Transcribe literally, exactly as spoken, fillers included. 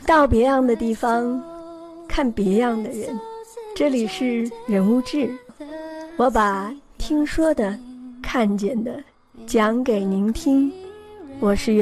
到别样的地方，看别样的人。这里是人物志，我把听说的、看见的讲给您听。我是